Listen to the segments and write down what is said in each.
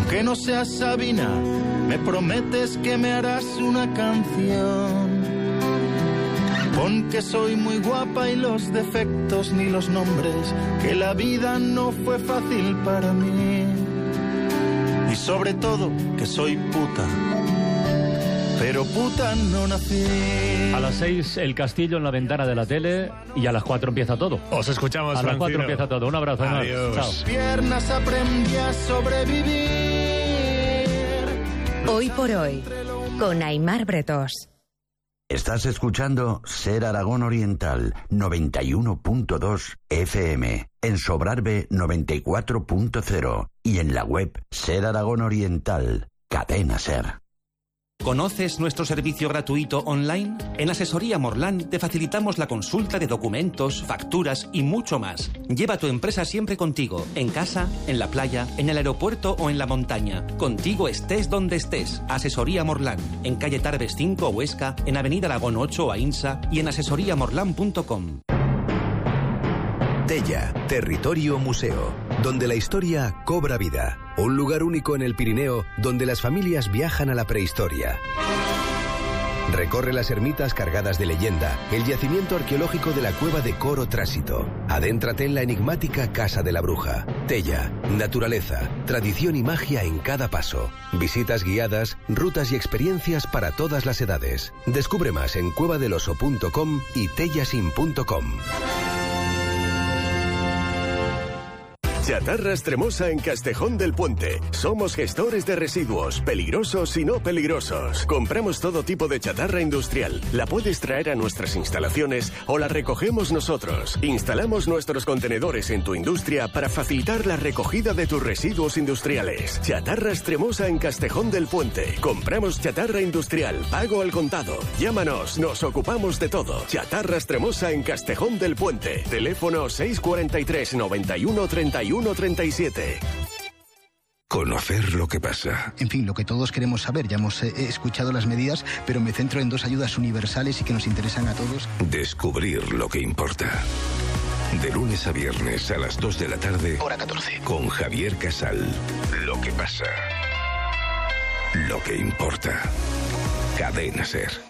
Aunque no seas Sabina, me prometes que me harás una canción. Pon que soy muy guapa y los defectos ni los nombres, que la vida no fue fácil para mí. Y sobre todo, que soy puta, pero puta no nací. A las 6 el castillo en la ventana de la tele y a las 4 empieza todo. Os escuchamos, a las 4 empieza todo. Un abrazo. Adiós. Chao. Piernas aprendí a sobrevivir. Hoy por hoy, con Aimar Bretos. Estás escuchando Ser Aragón Oriental 91.2 FM, en Sobrarbe 94.0 y en la web Ser Aragón Oriental, Cadena Ser. ¿Conoces nuestro servicio gratuito online? En Asesoría Morlán te facilitamos la consulta de documentos, facturas y mucho más. Lleva tu empresa siempre contigo, en casa, en la playa, en el aeropuerto o en la montaña. Contigo estés donde estés. Asesoría Morlán, en calle Tarbes 5 Huesca, en avenida Aragón 8 Ainsa y en asesoriamorlán.com. Tella, territorio museo, donde la historia cobra vida. Un lugar único en el Pirineo donde las familias viajan a la prehistoria. Recorre las ermitas cargadas de leyenda, el yacimiento arqueológico de la cueva de Coro Trásito. Adéntrate en la enigmática Casa de la Bruja. Tella, naturaleza, tradición y magia en cada paso. Visitas guiadas, rutas y experiencias para todas las edades. Descubre más en cuevadeloso.com y tellasin.com. Chatarra Extremosa en Castejón del Puente. Somos gestores de residuos, peligrosos y no peligrosos. Compramos todo tipo de chatarra industrial. La puedes traer a nuestras instalaciones o la recogemos nosotros. Instalamos nuestros contenedores en tu industria para facilitar la recogida de tus residuos industriales. Chatarra Extremosa en Castejón del Puente. Compramos chatarra industrial, pago al contado. Llámanos, nos ocupamos de todo. Chatarra Extremosa en Castejón del Puente. Teléfono 643 91 31 37. Conocer lo que pasa. En fin, lo que todos queremos saber. Ya hemos escuchado las medidas, pero me centro en dos ayudas universales y que nos interesan a todos. Descubrir lo que importa. De lunes a viernes a las 2 de la tarde. Hora 14. Con Javier Casal. Lo que pasa. Lo que importa. Cadena Ser.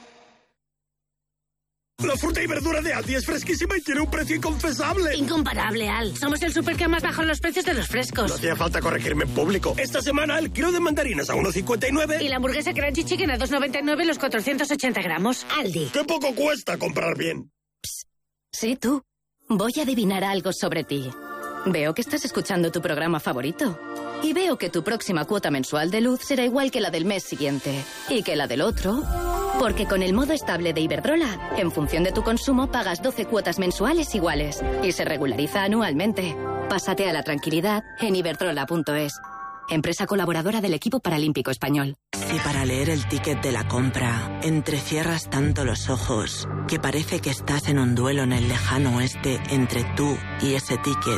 La fruta y verdura de Aldi es fresquísima y tiene un precio inconfesable. Incomparable, Al. Somos el súper que más baja los precios de los frescos. No hacía falta corregirme en público. Esta semana el kilo de mandarinas a 1,59. Y la hamburguesa Crunchy Chicken a 2,99 los 480 gramos. Aldi. ¡Qué poco cuesta comprar bien! Psst. Sí, tú. Voy a adivinar algo sobre ti. Veo que estás escuchando tu programa favorito. Y veo que tu próxima cuota mensual de luz será igual que la del mes siguiente. Y que la del otro. Porque con el modo estable de Iberdrola, en función de tu consumo, pagas 12 cuotas mensuales iguales. Y se regulariza anualmente. Pásate a la tranquilidad en iberdrola.es. Empresa colaboradora del equipo paralímpico español. Si para leer el ticket de la compra entrecierras tanto los ojos que parece que estás en un duelo en el lejano oeste entre tú y ese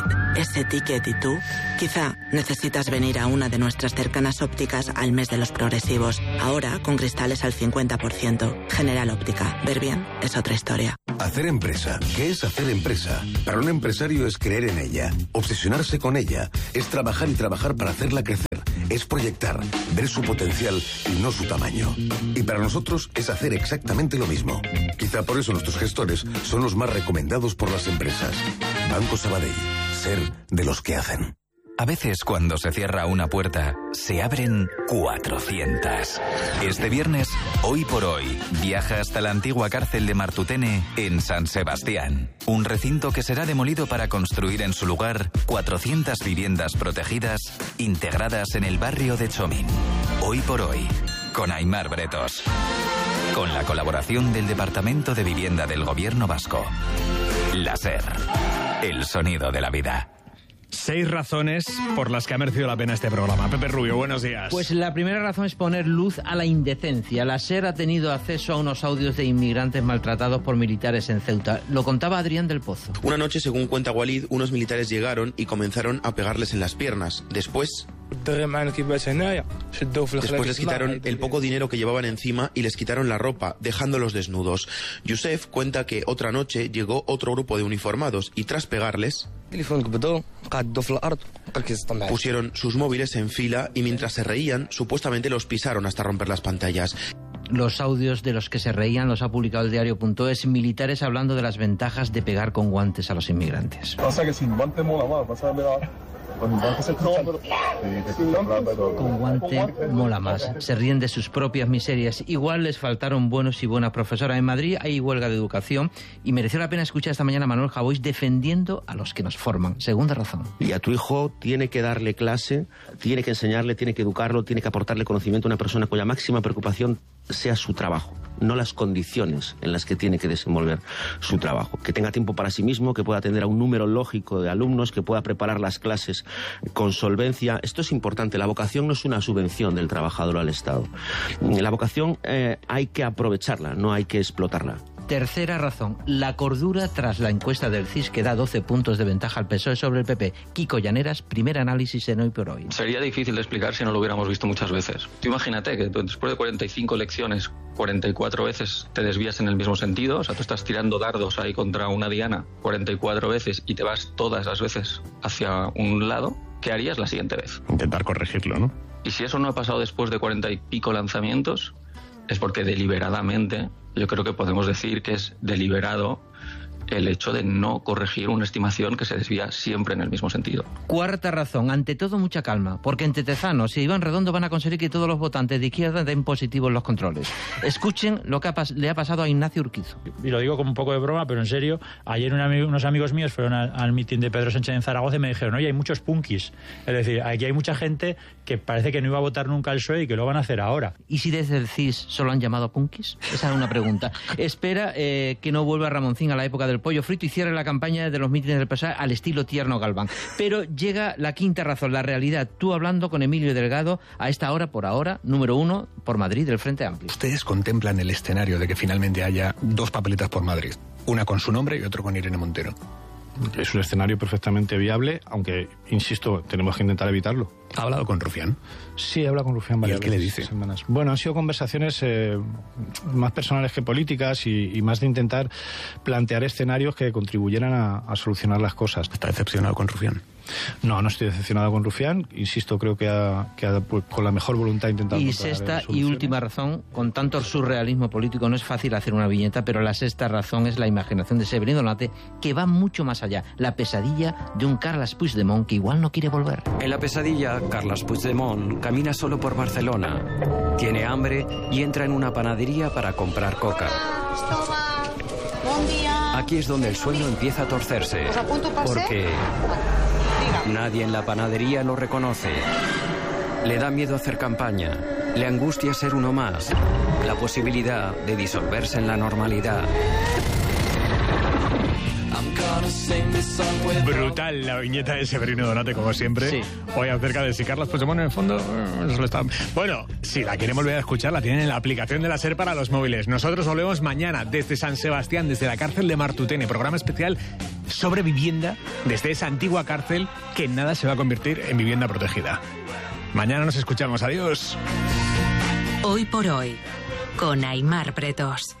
ticket y tú, quizá necesitas venir a una de nuestras cercanas ópticas al mes de los progresivos. Ahora con cristales al 50%. General Óptica. Ver bien es otra historia. Hacer empresa. ¿Qué es hacer empresa? Para un empresario es creer en ella, obsesionarse con ella, es trabajar y trabajar para hacerla crecer, es proyectar, ver su potencial y no su tamaño. Y para nosotros es hacer exactamente lo mismo. Quizá por eso nuestros gestores son los más recomendados por las empresas. Banco Sabadell. Ser de los que hacen. A veces cuando se cierra una puerta, se abren 400. Este viernes, Hoy por Hoy, viaja hasta la antigua cárcel de Martutene en San Sebastián. Un recinto que será demolido para construir en su lugar 400 viviendas protegidas integradas en el barrio de Chomín. Hoy por Hoy, con Aimar Bretos. Con la colaboración del Departamento de Vivienda del Gobierno Vasco. La Ser. El sonido de la vida. 6 razones por las que ha merecido la pena este programa. Pepe Rubio, buenos días. Pues la primera razón es poner luz a la indecencia. La SER ha tenido acceso a unos audios de inmigrantes maltratados por militares en Ceuta. Lo contaba Adrián del Pozo. Una noche, según cuenta Walid, unos militares llegaron y comenzaron a pegarles en las piernas. Después les quitaron el poco dinero que llevaban encima y les quitaron la ropa, dejándolos desnudos. Youssef cuenta que otra noche llegó otro grupo de uniformados y tras pegarles Pusieron sus móviles en fila y mientras se reían, supuestamente los pisaron hasta romper las pantallas. Los audios de los que se reían los ha publicado el diario.es, militares hablando de las ventajas de pegar con guantes a los inmigrantes. Pasa que sin guante mola más, pasa de verdad. Con guante mola más. Se ríen de sus propias miserias. Igual les faltaron buenos y buenas profesoras. En Madrid hay huelga de educación y mereció la pena escuchar esta mañana a Manuel Javois defendiendo a los que nos forman. Segunda razón. Y a tu hijo tiene que darle clase, tiene que enseñarle, tiene que educarlo, tiene que aportarle conocimiento a una persona cuya máxima preocupación sea su trabajo, no las condiciones en las que tiene que desenvolver su trabajo. Que tenga tiempo para sí mismo, que pueda atender a un número lógico de alumnos, que pueda preparar las clases con solvencia. Esto es importante. La vocación no es una subvención del trabajador al Estado. La vocación hay que aprovecharla, no hay que explotarla. Tercera razón, la cordura tras la encuesta del CIS que da 12 puntos de ventaja al PSOE sobre el PP. Kiko Llaneras, primer análisis en Hoy por Hoy. Sería difícil de explicar si no lo hubiéramos visto muchas veces. Tú imagínate que después de 45 elecciones, 44 veces te desvías en el mismo sentido. O sea, tú estás tirando dardos ahí contra una diana 44 veces y te vas todas las veces hacia un lado. ¿Qué harías la siguiente vez? Intentar corregirlo, ¿no? Y si eso no ha pasado después de 40 y pico lanzamientos, es porque deliberadamente, yo creo que podemos decir que es deliberado el hecho de no corregir una estimación que se desvía siempre en el mismo sentido. Cuarta razón, ante todo mucha calma, porque entre Tezanos y Iván Redondo van a conseguir que todos los votantes de izquierda den positivos los controles. Escuchen lo que le ha pasado a Ignacio Urquizo. Y lo digo como un poco de broma, pero en serio, ayer unos amigos míos fueron al mitin de Pedro Sánchez en Zaragoza y me dijeron, oye, hay muchos punkis. Es decir, aquí hay mucha gente que parece que no iba a votar nunca al PSOE y que lo van a hacer ahora. ¿Y si desde el CIS solo han llamado punkis? Esa es una pregunta. Espera que no vuelva Ramoncín a la época del pollo frito y cierre la campaña de los mítines del PSOE al estilo Tierno Galván. Pero llega la quinta razón, la realidad. Tú hablando con Emilio Delgado a esta hora, por ahora, número 1 por Madrid del Frente Amplio. Ustedes contemplan el escenario de que finalmente haya dos papeletas por Madrid, una con su nombre y otro con Irene Montero. Es un escenario perfectamente viable, aunque, insisto, tenemos que intentar evitarlo. ¿Ha hablado con Rufián? Sí, he hablado con Rufián varias veces. ¿Y qué le dice? Semanas. Bueno, han sido conversaciones más personales que políticas y más de intentar plantear escenarios que contribuyeran a solucionar las cosas. ¿Está decepcionado con Rufián? No, no estoy decepcionado con Rufián. Insisto, creo que ha pues, con la mejor voluntad intentado... Y sexta y última razón, con tanto surrealismo político no es fácil hacer una viñeta, pero la sexta razón es la imaginación de Severino Donate, que va mucho más allá. La pesadilla de un Carles Puigdemont que igual no quiere volver. En la pesadilla, Carles Puigdemont camina solo por Barcelona. Tiene hambre y entra en una panadería para comprar coca. Aquí es donde el sueño empieza a torcerse. Porque nadie en la panadería lo reconoce. Le da miedo hacer campaña. Le angustia ser uno más. La posibilidad de disolverse en la normalidad. Brutal la viñeta de Severino Donate, como siempre. Sí. Hoy acerca de si Carles Puigdemont en el fondo solo está... Bueno, si la quieren volver a escuchar, la tienen en la aplicación de la SER para los móviles. Nosotros volvemos mañana desde San Sebastián, desde la cárcel de Martutene. Programa especial sobre vivienda desde esa antigua cárcel que en nada se va a convertir en vivienda protegida. Mañana nos escuchamos. Adiós. Hoy por hoy, con Aimar Bretos.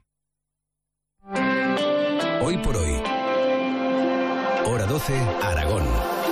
Hoy por hoy. Hora 12, Aragón.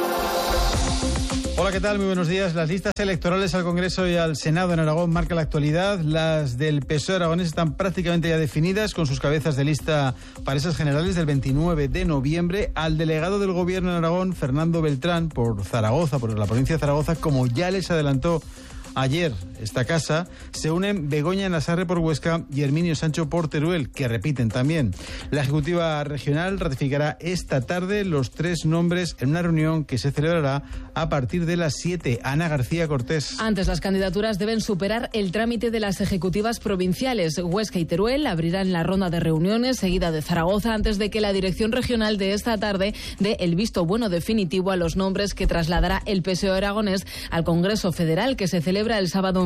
Hola, ¿qué tal? Muy buenos días. Las listas electorales al Congreso y al Senado en Aragón marcan la actualidad. Las del PSOE aragonés están prácticamente ya definidas con sus cabezas de lista para esas generales del 29 de noviembre. Al delegado del Gobierno en Aragón, Fernando Beltrán, por Zaragoza, por la provincia de Zaragoza, como ya les adelantó ayer esta casa, se unen Begoña Nassarre por Huesca y Herminio Sancho por Teruel, que repiten también. La Ejecutiva Regional ratificará esta tarde los 3 nombres en una reunión que se celebrará a partir de las 7. Ana García Cortés. Antes, las candidaturas deben superar el trámite de las ejecutivas provinciales. Huesca y Teruel abrirán la ronda de reuniones seguida de Zaragoza antes de que la dirección regional de esta tarde dé el visto bueno definitivo a los nombres que trasladará el PSOE aragonés al Congreso Federal, que se celebra el sábado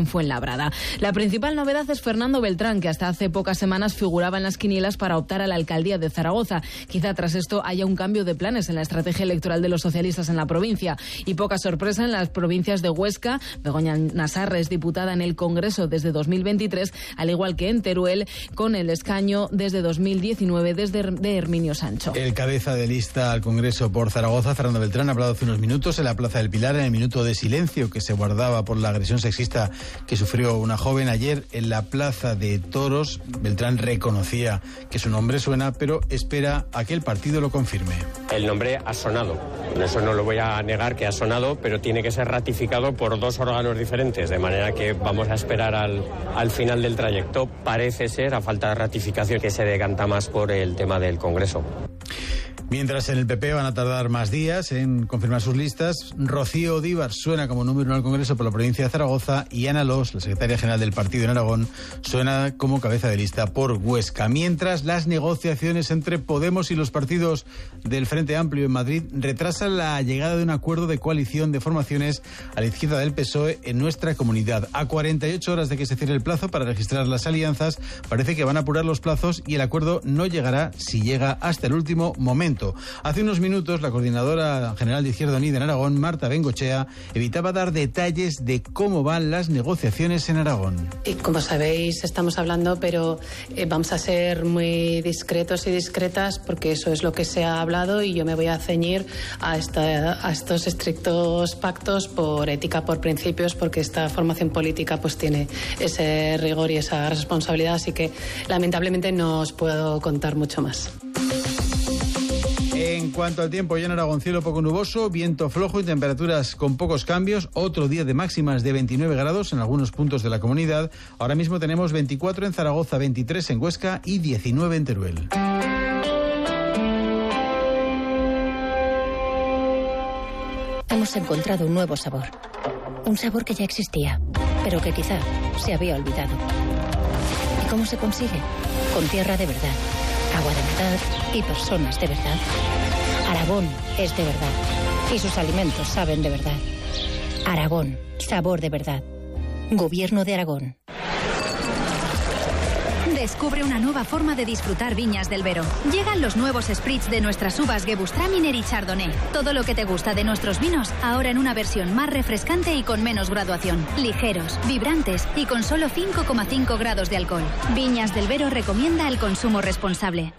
en Fuenlabrada. La principal novedad es Fernando Beltrán, que hasta hace pocas semanas figuraba en las quinielas para optar a la alcaldía de Zaragoza. Quizá tras esto haya un cambio de planes en la estrategia electoral de los socialistas en la provincia. Y poca sorpresa en las provincias de Huesca. Begoña Nassarre es diputada en el Congreso desde 2023, al igual que en Teruel, con el escaño desde 2019 de Herminio Sancho. El cabeza de lista al Congreso por Zaragoza, Fernando Beltrán, ha hablado hace unos minutos en la Plaza del Pilar, en el minuto de silencio que se guardaba por la agresión sexista que sufrió una joven ayer en la Plaza de Toros. Beltrán reconocía que su nombre suena, pero espera a que el partido lo confirme. El nombre ha sonado, eso no lo voy a negar que ha sonado, pero tiene que ser ratificado por dos órganos diferentes, de manera que vamos a esperar al final del trayecto. Parece ser, a falta de ratificación, que se decanta más por el tema del Congreso. Mientras en el PP van a tardar más días en confirmar sus listas, Rocío Odívar suena como número 1 al Congreso por la provincia de Zaragoza y Ana Los, la secretaria general del partido en Aragón, suena como cabeza de lista por Huesca. Mientras las negociaciones entre Podemos y los partidos del Frente Amplio en Madrid retrasan la llegada de un acuerdo de coalición de formaciones a la izquierda del PSOE en nuestra comunidad. A 48 horas de que se cierre el plazo para registrar las alianzas, parece que van a apurar los plazos y el acuerdo no llegará, si llega, hasta el último momento. Hace unos minutos, la coordinadora general de Izquierda Unida en Aragón, Marta Bengochea, evitaba dar detalles de cómo van las negociaciones en Aragón. Y como sabéis, estamos hablando, pero vamos a ser muy discretos y discretas porque eso es lo que se ha hablado y yo me voy a ceñir a estos estrictos pactos por ética, por principios, porque esta formación política pues tiene ese rigor y esa responsabilidad, así que lamentablemente no os puedo contar mucho más. En cuanto al tiempo, ya en Aragón, cielo poco nuboso, viento flojo y temperaturas con pocos cambios. Otro día de máximas de 29 grados en algunos puntos de la comunidad. Ahora mismo tenemos 24 en Zaragoza, 23 en Huesca y 19 en Teruel. Hemos encontrado un nuevo sabor. Un sabor que ya existía, pero que quizá se había olvidado. ¿Y cómo se consigue? Con tierra de verdad, agua de verdad y personas de verdad. Aragón es de verdad y sus alimentos saben de verdad. Aragón, sabor de verdad. Gobierno de Aragón. Descubre una nueva forma de disfrutar Viñas del Vero. Llegan los nuevos spritz de nuestras uvas Gewürztraminer y Chardonnay. Todo lo que te gusta de nuestros vinos, ahora en una versión más refrescante y con menos graduación. Ligeros, vibrantes y con solo 5,5 grados de alcohol. Viñas del Vero recomienda el consumo responsable.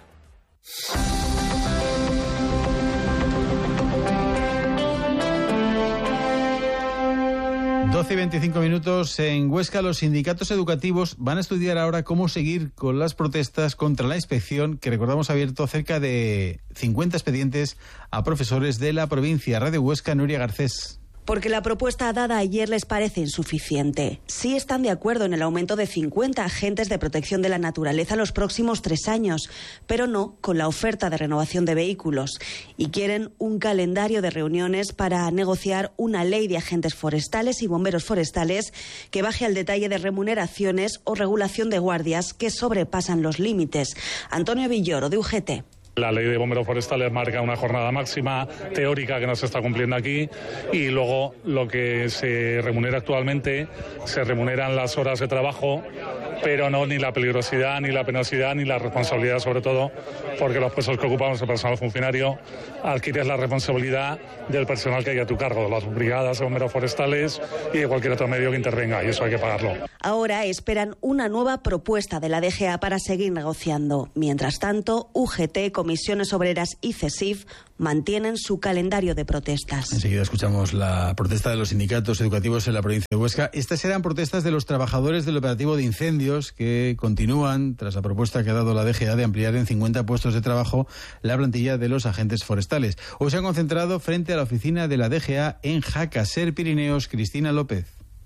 12 y 25 minutos en Huesca. Los sindicatos educativos van a estudiar ahora cómo seguir con las protestas contra la inspección, que recordamos ha abierto cerca de 50 expedientes a profesores de la provincia. Radio Huesca, Nuria Garcés. Porque la propuesta dada ayer les parece insuficiente. Sí están de acuerdo en el aumento de 50 agentes de protección de la naturaleza los próximos 3 años, pero no con la oferta de renovación de vehículos. Y quieren un calendario de reuniones para negociar una ley de agentes forestales y bomberos forestales que baje al detalle de remuneraciones o regulación de guardias que sobrepasan los límites. Antonio Villoro, de UGT. La ley de bomberos forestales marca una jornada máxima teórica que no se está cumpliendo aquí y luego lo que se remunera actualmente, se remuneran las horas de trabajo, pero no ni la peligrosidad, ni la penosidad, ni la responsabilidad, sobre todo porque los puestos que ocupamos el personal funcionario adquieres la responsabilidad del personal que hay a tu cargo, de las brigadas de bomberos forestales y de cualquier otro medio que intervenga, y eso hay que pagarlo. Ahora esperan una nueva propuesta de la DGA para seguir negociando. Mientras tanto, UGT, Comisiones Obreras y CESIF mantienen su calendario de protestas. Enseguida escuchamos la protesta de los sindicatos educativos en la provincia de Huesca. Estas eran protestas de los trabajadores del operativo de incendios que continúan tras la propuesta que ha dado la DGA de ampliar en 50 puestos de trabajo la plantilla de los agentes forestales. Hoy se han concentrado frente a la oficina de la DGA en Jaca, Ser Pirineos. Cristina López.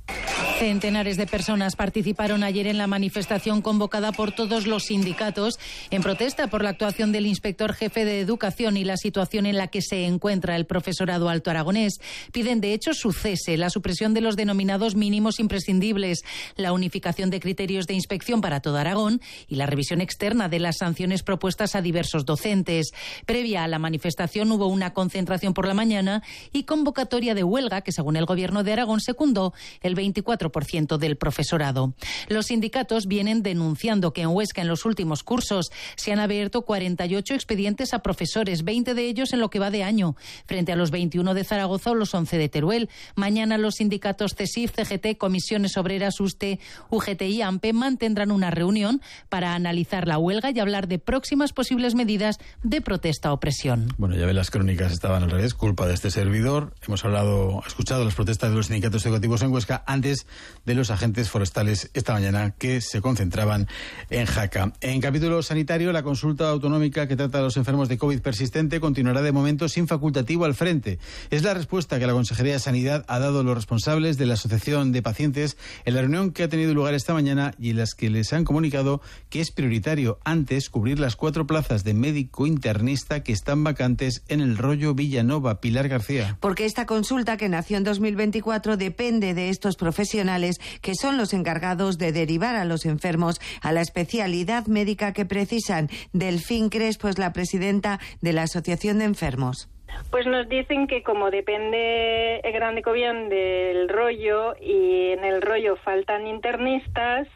Centenares de personas participaron ayer en la manifestación convocada por todos los sindicatos en protesta por la actuación del inspector jefe de Educación y la situación en la que se encuentra el profesorado alto aragonés. Piden, de hecho, su cese, la supresión de los denominados mínimos imprescindibles, la unificación de criterios de inspección para todo Aragón y la revisión externa de las sanciones propuestas a diversos docentes. Previa a la manifestación hubo una concentración por la mañana y convocatoria de huelga que, según el Gobierno de Aragón, secundó el 24% 4% del profesorado. Los sindicatos vienen denunciando que en Huesca en los últimos cursos se han abierto 48 expedientes a profesores, 20 de ellos en lo que va de año, frente a los 21 de Zaragoza o los 11 de Teruel. Mañana los sindicatos CESIF, CGT, Comisiones Obreras, USTE, UGT y AMPE mantendrán una reunión para analizar la huelga y hablar de próximas posibles medidas de protesta o presión. Bueno, ya ve, las crónicas estaban al revés, culpa de este servidor. Hemos escuchado las protestas de los sindicatos educativos en Huesca antes de los agentes forestales esta mañana que se concentraban en Jaca. En capítulo sanitario, la consulta autonómica que trata a los enfermos de COVID persistente continuará de momento sin facultativo al frente. Es la respuesta que la Consejería de Sanidad ha dado a los responsables de la Asociación de Pacientes en la reunión que ha tenido lugar esta mañana y en las que les han comunicado que es prioritario antes cubrir las 4 plazas de médico internista que están vacantes en el rollo Villanova. Pilar García. Porque esta consulta, que nació en 2024, depende de estos profesionales que son los encargados de derivar a los enfermos a la especialidad médica que precisan. Delfín Crespo es la presidenta de la Asociación de Enfermos. Pues nos dicen que como depende el Gran de Cobián del rollo y en el rollo faltan internistas,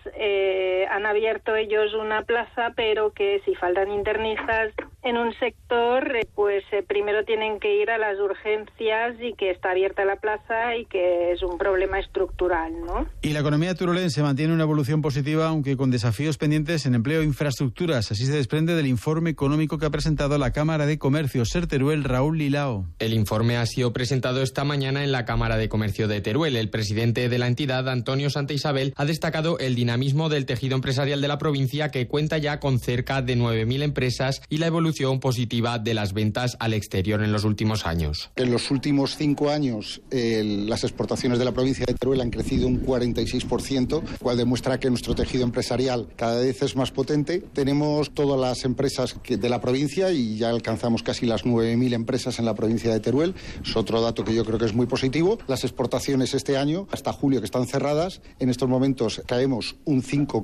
han abierto ellos una plaza, pero que si faltan internistas en un sector, pues primero tienen que ir a las urgencias y que está abierta la plaza y que es un problema estructural, ¿no? Y la economía turolense mantiene una evolución positiva, aunque con desafíos pendientes en empleo e infraestructuras. Así se desprende del informe económico que ha presentado la Cámara de Comercio. Ser Teruel, Raúl Lilao. El informe ha sido presentado esta mañana en la Cámara de Comercio de Teruel. El presidente de la entidad, Antonio Santa Isabel, ha destacado el dinamismo del tejido empresarial de la provincia, que cuenta ya con cerca de 9.000 empresas, y la evolución positiva de las ventas al exterior en los últimos años. En los últimos 5 años, las exportaciones de la provincia de Teruel han crecido un 46%, cual demuestra que nuestro tejido empresarial cada vez es más potente. Tenemos todas las empresas de la provincia y ya alcanzamos casi las 9.000 empresas en la provincia de Teruel. Es otro dato que yo creo que es muy positivo. Las exportaciones este año, hasta julio, que están cerradas, en estos momentos caemos un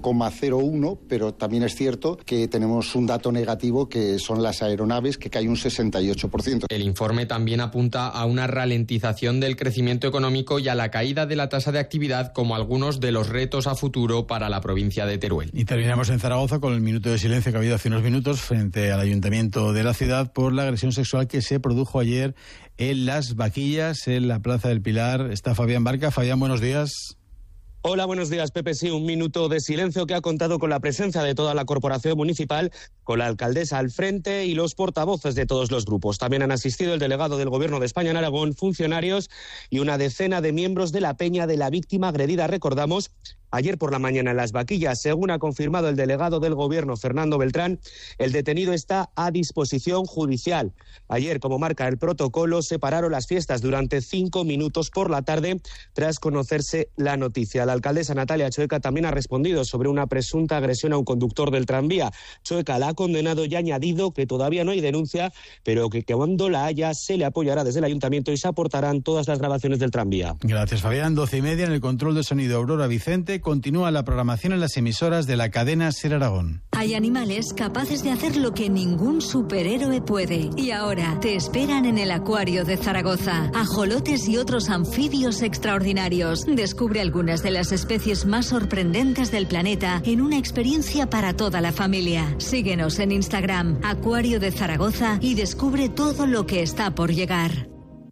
5,01, pero también es cierto que tenemos un dato negativo, que son las aeronaves, que cae un 68%. El informe también apunta a una ralentización del crecimiento económico y a la caída de la tasa de actividad como algunos de los retos a futuro para la provincia de Teruel. Y terminamos en Zaragoza con el minuto de silencio que ha habido hace unos minutos frente al ayuntamiento de la ciudad por la agresión sexual que se produjo ayer en Las Vaquillas, en la Plaza del Pilar. Está Fabián Barca. Fabián, buenos días. Hola, buenos días, Pepe. Sí, un minuto de silencio que ha contado con la presencia de toda la corporación municipal, con la alcaldesa al frente y los portavoces de todos los grupos. También han asistido el delegado del Gobierno de España en Aragón, funcionarios y una decena de miembros de la peña de la víctima agredida, recordamos, ayer por la mañana en Las Vaquillas. Según ha confirmado el delegado del Gobierno, Fernando Beltrán, el detenido está a disposición judicial. Ayer, como marca el protocolo, se pararon las fiestas durante 5 minutos por la tarde tras conocerse la noticia. La alcaldesa Natalia Choeca también ha respondido sobre una presunta agresión a un conductor del tranvía. Choeca la ha condenado y ha añadido que todavía no hay denuncia, pero que cuando la haya se le apoyará desde el ayuntamiento y se aportarán todas las grabaciones del tranvía. Gracias, Fabián. 12:30 en el control de sonido, Aurora Vicente. Continúa la programación en las emisoras de la cadena Ser Aragón. Hay animales capaces de hacer lo que ningún superhéroe puede. Y ahora te esperan en el Acuario de Zaragoza. Ajolotes y otros anfibios extraordinarios. Descubre algunas de las especies más sorprendentes del planeta en una experiencia para toda la familia. Síguenos en Instagram, Acuario de Zaragoza, y descubre todo lo que está por llegar.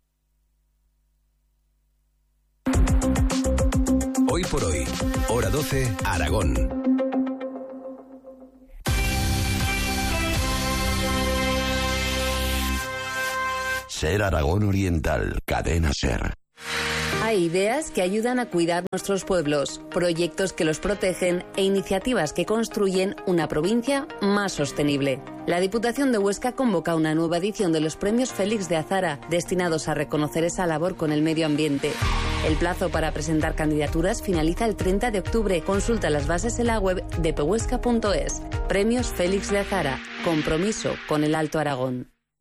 Hoy por hoy, hora 12, Aragón. Ser Aragón Oriental, cadena Ser. Hay ideas que ayudan a cuidar nuestros pueblos, proyectos que los protegen e iniciativas que construyen una provincia más sostenible. La Diputación de Huesca convoca una nueva edición de los premios Félix de Azara, destinados a reconocer esa labor con el medio ambiente. El plazo para presentar candidaturas finaliza el 30 de octubre. Consulta las bases en la web de pehuesca.es. Premios Félix de Azara. Compromiso con el Alto Aragón.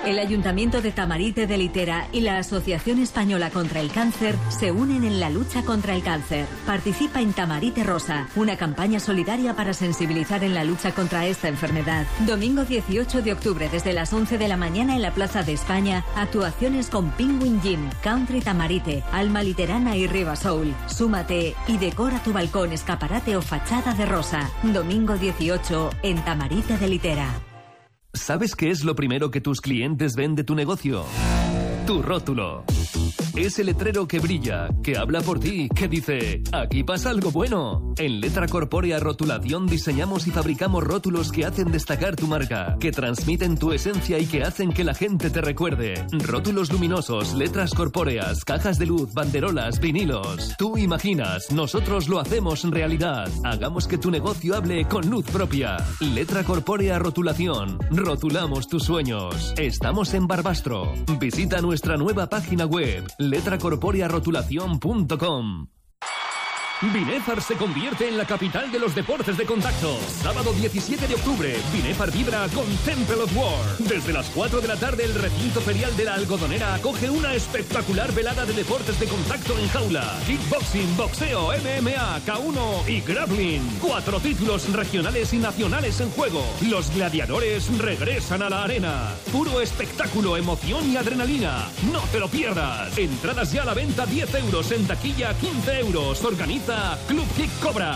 El Ayuntamiento de Tamarite de Litera y la Asociación Española contra el Cáncer se unen en la lucha contra el cáncer. Participa en Tamarite Rosa, una campaña solidaria para sensibilizar en la lucha contra esta enfermedad. Domingo 18 de octubre, desde las 11 de la mañana en la Plaza de España, actuaciones con Penguin Gym, Country Tamarite, Alma Literana y Riva Soul. Súmate y decora tu balcón, escaparate o fachada de rosa. Domingo 18 en Tamarite de Litera. ¿Sabes qué es lo primero que tus clientes ven de tu negocio? Tu rótulo. Ese letrero que brilla, que habla por ti, que dice, aquí pasa algo bueno. En Letra Corpórea Rotulación diseñamos y fabricamos rótulos que hacen destacar tu marca, que transmiten tu esencia y que hacen que la gente te recuerde. Rótulos luminosos, letras corpóreas, cajas de luz, banderolas, vinilos. Tú imaginas, nosotros lo hacemos realidad. Hagamos que tu negocio hable con luz propia. Letra Corpórea Rotulación. Rotulamos tus sueños. Estamos en Barbastro. Visita nuestra nueva página web, letracorporearotulacion.com. Binefar se convierte en la capital de los deportes de contacto. Sábado 17 de octubre, Binefar vibra con Temple of War. Desde las 4 de la tarde, el recinto ferial de la Algodonera acoge una espectacular velada de deportes de contacto en jaula. Kickboxing, boxeo, MMA, K1 y grappling. 4 títulos regionales y nacionales en juego. Los gladiadores regresan a la arena. Puro espectáculo, emoción y adrenalina. No te lo pierdas. Entradas ya a la venta, 10 euros. En taquilla, 15 euros. Organiza Club Kick Cobra.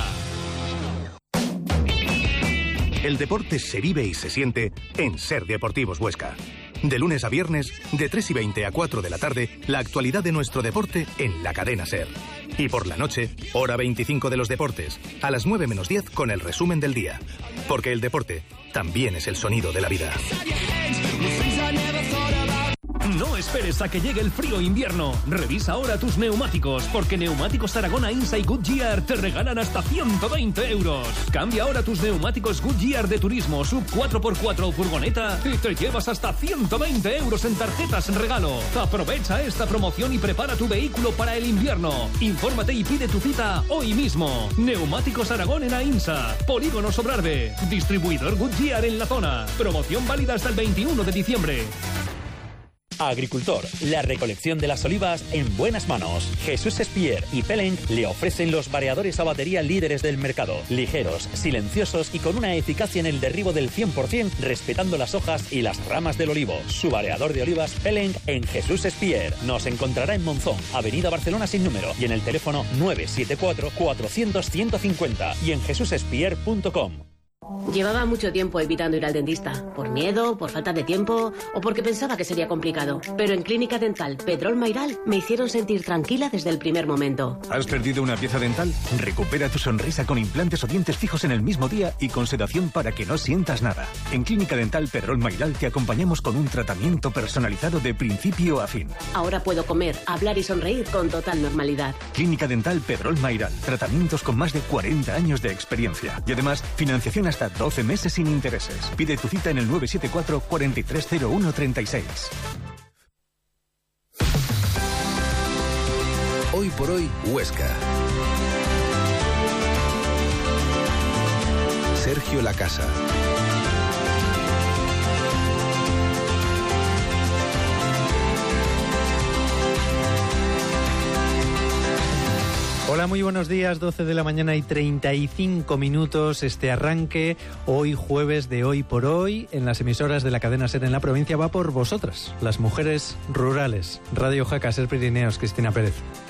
El deporte se vive y se siente en Ser Deportivos Huesca. De lunes a viernes, de 3:20 a 4 de la tarde, la actualidad de nuestro deporte en la cadena Ser. Y por la noche, hora 25 de los deportes, a las 9 menos 10 con el resumen del día. Porque el deporte también es el sonido de la vida. No esperes a que llegue el frío invierno. Revisa ahora tus neumáticos, porque Neumáticos Aragona, Insa y Goodyear te regalan hasta 120 euros. Cambia ahora tus neumáticos Goodyear de turismo, sub 4x4 o furgoneta y te llevas hasta 120 euros en tarjetas en regalo. Aprovecha esta promoción y prepara tu vehículo para el invierno. Infórmate y pide tu cita hoy mismo. Neumáticos Aragón en Ainsa, Polígono Sobrarbe, distribuidor Goodyear en la zona. Promoción válida hasta el 21 de diciembre. Agricultor, la recolección de las olivas en buenas manos. Jesús Espier y Peleng le ofrecen los variadores a batería líderes del mercado. Ligeros, silenciosos y con una eficacia en el derribo del 100%, respetando las hojas y las ramas del olivo. Su variador de olivas Peleng en Jesús Espier. Nos encontrará en Monzón, Avenida Barcelona sin número, y en el teléfono 974 400 150 y en jesusespier.com. Llevaba mucho tiempo evitando ir al dentista, por miedo, por falta de tiempo o porque pensaba que sería complicado. Pero en Clínica Dental Pedrol Mayral me hicieron sentir tranquila desde el primer momento. ¿Has perdido una pieza dental? Recupera tu sonrisa con implantes o dientes fijos en el mismo día y con sedación para que no sientas nada. En Clínica Dental Pedrol Mayral te acompañamos con un tratamiento personalizado de principio a fin. Ahora puedo comer, hablar y sonreír con total normalidad. Clínica Dental Pedrol Mayral. Tratamientos con más de 40 años de experiencia. Y además, financiación hasta 12 meses sin intereses. Pide tu cita en el 974 430136. Hoy por hoy, Huesca. Sergio Lacasa. Hola, muy buenos días, 12 de la mañana y 35 minutos. Este arranque, hoy jueves de Hoy por Hoy, en las emisoras de la cadena SER en la provincia, va por vosotras, las mujeres rurales. Radio Jaca, SER Pirineos, Cristina Pérez.